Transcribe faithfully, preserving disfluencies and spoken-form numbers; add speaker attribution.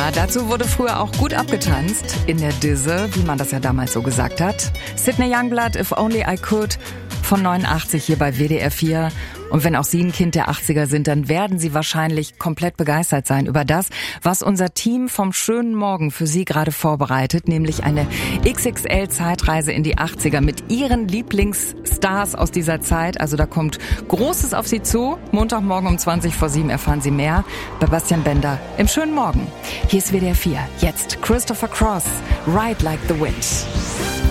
Speaker 1: Ja, dazu wurde früher auch gut abgetanzt. In der Disse, wie man das ja damals so gesagt hat. Sydney Youngblood, If Only I Could, von neunundachtzig hier bei W D R vier. Und wenn auch Sie ein Kind der achtziger sind, dann werden Sie wahrscheinlich komplett begeistert sein über das, was unser Team vom schönen Morgen für Sie gerade vorbereitet, nämlich eine X X L-Zeitreise in die achtziger mit Ihren Lieblingsstars aus dieser Zeit. Also da kommt Großes auf Sie zu. Montagmorgen um zwanzig vor sieben erfahren Sie mehr bei Bastian Bender im schönen Morgen. Hier ist W D R vier. Jetzt Christopher Cross, Ride Like the Wind.